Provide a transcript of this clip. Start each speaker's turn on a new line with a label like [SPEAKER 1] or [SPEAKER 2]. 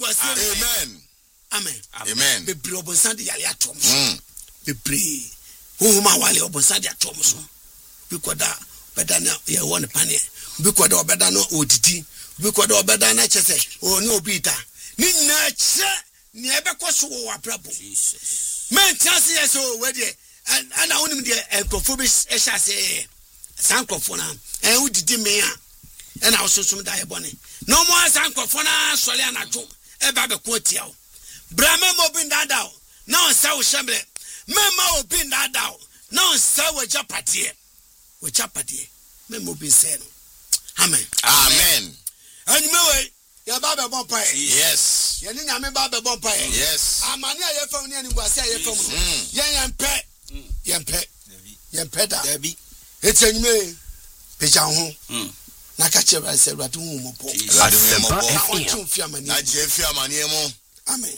[SPEAKER 1] Amen.
[SPEAKER 2] Amen.
[SPEAKER 1] Amen.
[SPEAKER 2] Be bri obonsan de yale atom so. Be bri. Huma wale obonsan de atom so. Bi koda beda na ye won pane. Bi koda obeda no odidi. Bi koda obeda na chese. O ni obi ta. Ni nyina che ni ebekọ so wo abrabo. Jesus. Men chance yes o we de and I onim de encrophobic e sha say sankrofo na udidi me a and I also some die bone. No more sankrofo na sole anajo e ba be ko tia o. Brahma mobin dadao. Now say we shemble. Mema obin dadao. Now say we japade. We japade. Mema obin say no. Amen.
[SPEAKER 1] Amen.
[SPEAKER 2] And me ya baba bon pai.
[SPEAKER 1] Yes.
[SPEAKER 2] Ya ni nyame baba bon pai.
[SPEAKER 1] Yes.
[SPEAKER 2] Amani aye fam ni ani buase aye fam no. Yen pe da.
[SPEAKER 1] Debi.
[SPEAKER 2] Etenyime peja ho. Na ka chebra se ratu hu mo po.
[SPEAKER 1] Na je fi amani mo.
[SPEAKER 2] Amen.